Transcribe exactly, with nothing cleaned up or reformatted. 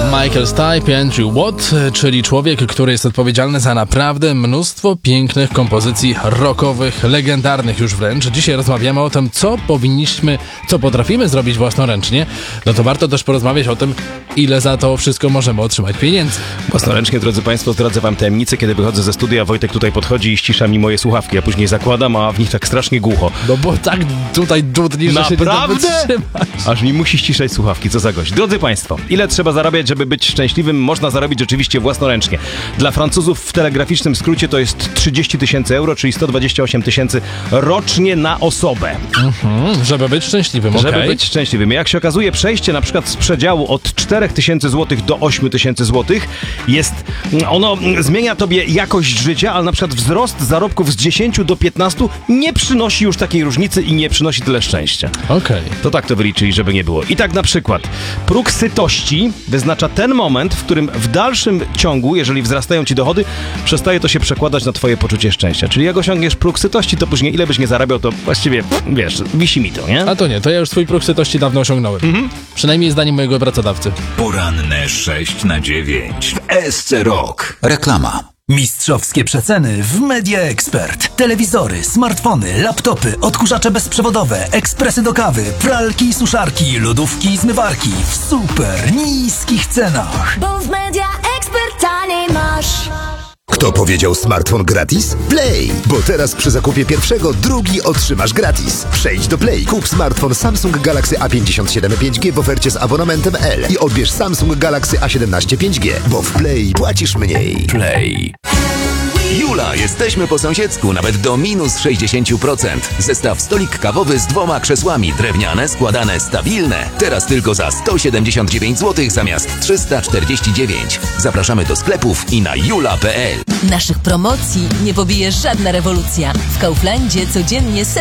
Michael Stipe i Andrew Watt, czyli człowiek, który jest odpowiedzialny za naprawdę mnóstwo pięknych kompozycji rockowych, legendarnych już wręcz. Dzisiaj rozmawiamy o tym, co powinniśmy, co potrafimy zrobić własnoręcznie. No to warto też porozmawiać o tym, ile za to wszystko możemy otrzymać pieniędzy. Własnoręcznie, drodzy Państwo, zdradzę Wam tajemnicę. Kiedy wychodzę ze studia, Wojtek tutaj podchodzi i ścisza mi moje słuchawki. Ja później zakładam, a w nich tak strasznie głucho. No bo tak tutaj dudni, że się nie da wytrzymać. Aż mi musi ściszać słuchawki, co za gość. Drodzy Państwo, ile trzeba zarabiać, żeby być szczęśliwym? Można zarobić oczywiście własnoręcznie. Dla Francuzów w telegraficznym skrócie to jest trzydzieści tysięcy euro, czyli sto dwadzieścia osiem tysięcy rocznie na osobę. Mhm, żeby być szczęśliwym, Żeby okay. być szczęśliwym. Jak się okazuje, przejście na przykład z przedziału od czterech tysięcy złotych do ośmiu tysięcy złotych jest, ono zmienia tobie jakość życia, ale na przykład wzrost zarobków z dziesięciu do piętnastu nie przynosi już takiej różnicy i nie przynosi tyle szczęścia. Okej. Okay. To tak to wyliczyli, żeby nie było. I tak na przykład próg sytości wyznacza ten moment, w którym w dalszym ciągu, jeżeli wzrastają ci dochody, przestaje to się przekładać na twoje poczucie szczęścia. Czyli jak osiągniesz próg sytości, to później ile byś nie zarabiał, to właściwie, wiesz, wisi mi to, nie? A to nie, to ja już swój próg sytości dawno osiągnąłem. Mhm. Przynajmniej zdaniem mojego pracodawcy. Poranne sześć na dziewięć w S C Rock. Reklama. Mistrzowskie przeceny w Media Expert. Telewizory, smartfony, laptopy, odkurzacze bezprzewodowe, ekspresy do kawy, pralki i suszarki, lodówki i zmywarki w super niskich cenach. Bo w Media Expert taniej masz. Kto powiedział smartfon gratis? Play! Bo teraz przy zakupie pierwszego drugi otrzymasz gratis. Przejdź do Play, kup smartfon Samsung Galaxy A pięćdziesiąt siedem pięć G w ofercie z abonamentem L i odbierz Samsung Galaxy A siedemnaście pięć G, bo w Play płacisz mniej. Play. Jula, jesteśmy po sąsiedzku, nawet do minus sześćdziesiąt procent. Zestaw stolik kawowy z dwoma krzesłami, drewniane, składane, stabilne. Teraz tylko za sto siedemdziesiąt dziewięć złotych zamiast trzysta czterdzieści dziewięć. Zapraszamy do sklepów i na jula kropka p l. Naszych promocji nie pobije żadna rewolucja. W Kauflandzie codziennie setki